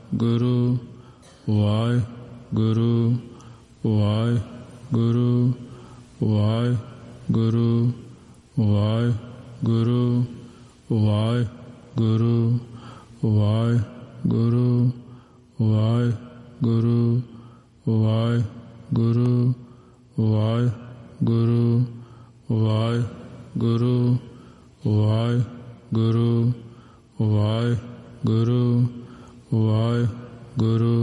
Guru Waheguru Waheguru Waheguru Waheguru Waheguru Waheguru Waheguru Waheguru Waheguru Waheguru Waheguru Waheguru Waheguru Waheguru